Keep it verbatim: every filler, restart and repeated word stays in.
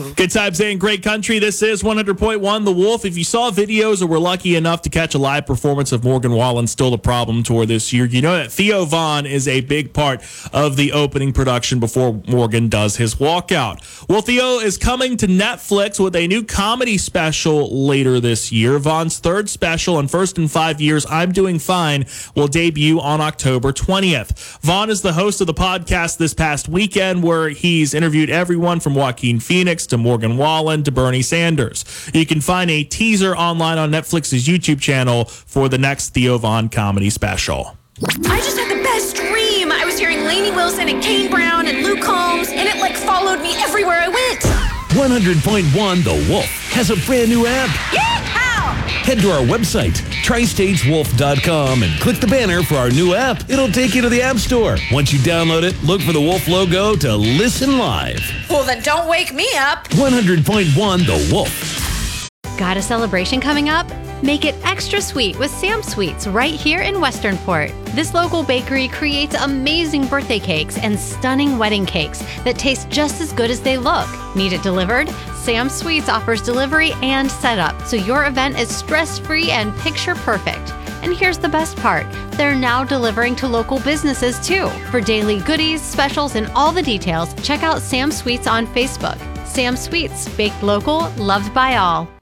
Good times and great country. This is one hundred point one The Wolf. If you saw videos or were lucky enough to catch a live performance of Morgan Wallen, Still the Problem tour this year, you know that Theo Von is a big part of the opening production before Morgan does his walkout. Well, Theo is coming to Netflix with a new comedy special later this year. Von's third special and first in five years, I'm Doing Fine, will debut on October twentieth. Von is the host of the podcast This Past Weekend, where he's interviewed everyone from Joaquin Phoenix to Morgan Wallen to Bernie Sanders. You can find a teaser online on Netflix's YouTube channel for the next Theo Von comedy special. I just had the best dream. I was hearing Lainey Wilson and Kane Brown and Luke Combs, and it like followed me everywhere I went. one hundred point one The Wolf has a brand new app. Yeehaw! Head to our website, tri states wolf dot com, and click the banner for our new app. It'll take you to the App Store. Once you download it, look for the Wolf logo to listen live. Well, then don't wake me up. one hundred point one The Wolf. Got a celebration coming up? Make it extra sweet with Sam Sweets right here in Westernport. This local bakery creates amazing birthday cakes and stunning wedding cakes that taste just as good as they look. Need it delivered? Sam Sweets offers delivery and setup, so your event is stress-free and picture-perfect. And here's the best part. They're now delivering to local businesses too. For daily goodies, specials, and all the details, check out Sam Sweets on Facebook. Sam Sweets, baked local, loved by all.